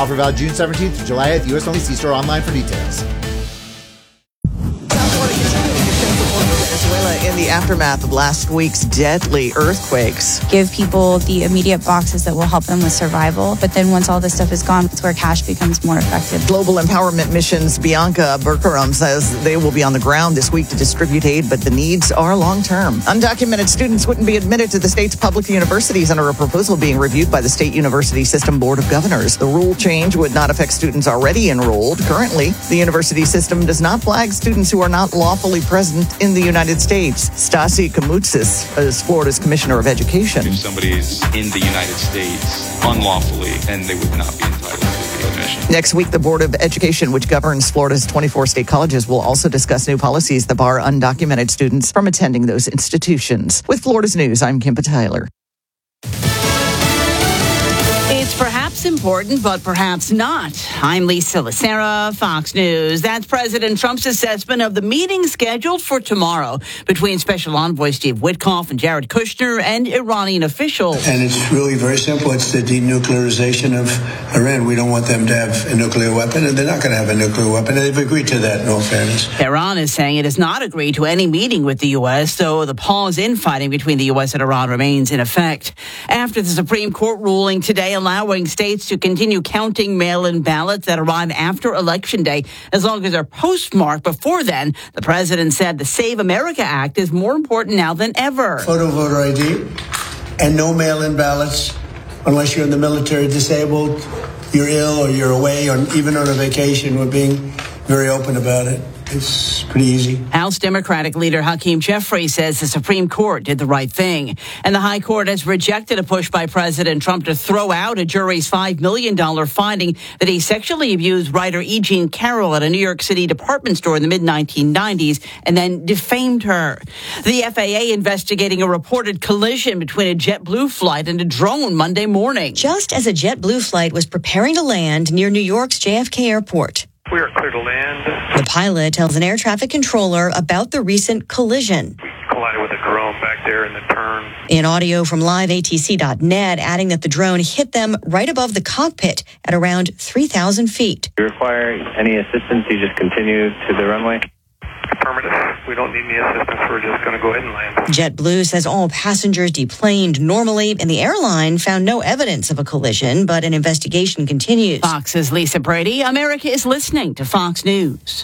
Offer valid June 17th to July 8th. U.S. only. See store online for details. Venezuela in the aftermath of last week's deadly earthquakes. Give people the immediate boxes that will help them with survival. But then once all this stuff is gone, it's where cash becomes more effective. Global Empowerment Mission's Bianca Berkeram says they will be on the ground this week to distribute aid, but the needs are long-term. Undocumented students wouldn't be admitted to the state's public universities under a proposal being reviewed by the State University System Board of Governors. The rule change would not affect students already enrolled. Currently, the university system does not flag students who are not lawfully present in the United States. Stasi Koumoudzis is Florida's Commissioner of Education. If somebody's in the United States unlawfully, then they would not be entitled to the admission. Next week, the Board of Education, which governs Florida's 24 state colleges, will also discuss new policies that bar undocumented students from attending those institutions. With Florida's News, I'm Kimpa Tyler. It's perhaps important, but perhaps not. I'm Lisa Lacera, Fox News. That's President Trump's assessment of the meeting scheduled for tomorrow between Special Envoy Steve Witkoff and Jared Kushner and Iranian officials. And it's really very simple. It's the denuclearization of Iran. We don't want them to have a nuclear weapon, and they're not going to have a nuclear weapon. They've agreed to that, in all fairness. Iran is saying it has not agreed to any meeting with the U.S., so the pause in fighting between the U.S. and Iran remains in effect. After the Supreme Court ruling today allowing states to continue counting mail-in ballots that arrive after Election Day, as long as they're postmarked before then, the president said the Save America Act is more important now than ever. Photo voter ID and no mail-in ballots unless you're in the military, disabled, you're ill, or you're away, or even on a vacation. We're being very open about it. It's pretty easy. House Democratic leader Hakeem Jeffries says the Supreme Court did the right thing. And the High Court has rejected a push by President Trump to throw out a jury's $5 million finding that he sexually abused writer E. Jean Carroll at a New York City department store in the mid-1990s and then defamed her. The FAA investigating a reported collision between a JetBlue flight and a drone Monday morning. Just as a JetBlue flight was preparing to land near New York's JFK Airport. We are clear to land. The pilot tells an air traffic controller about the recent collision. We collided with a drone back there in the turn. In audio from liveatc.net, adding that the drone hit them right above the cockpit at around 3,000 feet. Do you require any assistance? You just continue to the runway? Affirmative. We don't need any assistance. We're just going to go ahead and land. JetBlue says all passengers deplaned normally, and the airline found no evidence of a collision, but an investigation continues. Fox's Lisa Brady. America is listening to Fox News.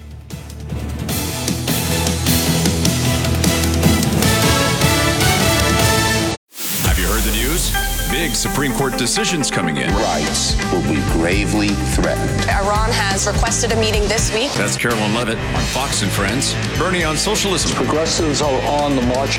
Have you heard the news? Big Supreme Court decisions coming in. Rights will be gravely threatened. Iran has requested a meeting this week. That's Carolyn Levitt on Fox and Friends. Bernie on socialism. Progressives are on the march.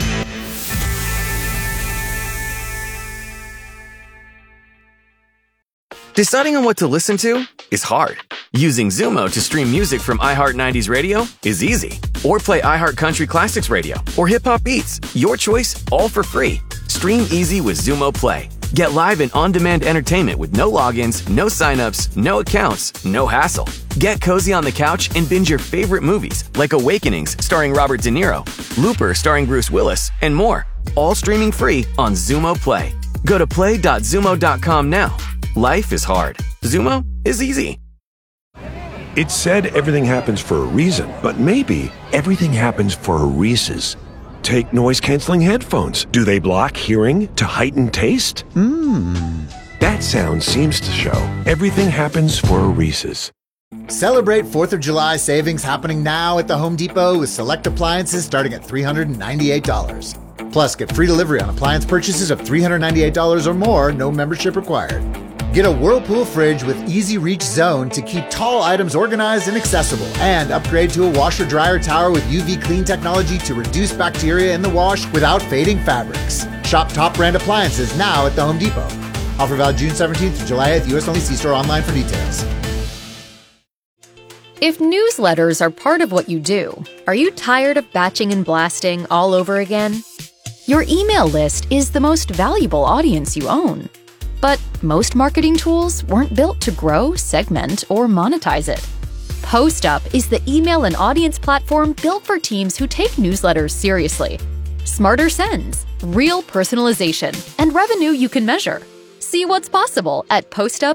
Deciding on what to listen to is hard. Using Zumo to stream music from iHeart 90s Radio is easy. Or play iHeart Country Classics Radio or Hip Hop Beats. Your choice, all for free. Stream easy with Zumo Play. Get live and on-demand entertainment with no logins, no signups, no accounts, no hassle. Get cozy on the couch and binge your favorite movies like Awakenings starring Robert De Niro, Looper starring Bruce Willis, and more. All streaming free on Zumo Play. Go to play.zumo.com now. Life is hard. Zumo is easy. It's said everything happens for a reason, but maybe everything happens for a Reese's. Take noise-canceling headphones. Do they block hearing to heighten taste? That sound seems to show everything happens for a Reese's. Celebrate 4th of July savings happening now at the Home Depot with select appliances starting at $398. Plus, get free delivery on appliance purchases of $398 or more, no membership required. Get a Whirlpool fridge with Easy Reach Zone to keep tall items organized and accessible. And upgrade to a washer-dryer tower with UV clean technology to reduce bacteria in the wash without fading fabrics. Shop top brand appliances now at the Home Depot. Offer valid June 17th to July 8th. U.S. only. See store online for details. If newsletters are part of what you do, are you tired of batching and blasting all over again? Your email list is the most valuable audience you own. But most marketing tools weren't built to grow, segment, or monetize it. PostUp is the email and audience platform built for teams who take newsletters seriously. Smarter sends, real personalization, and revenue you can measure. See what's possible at postup.io.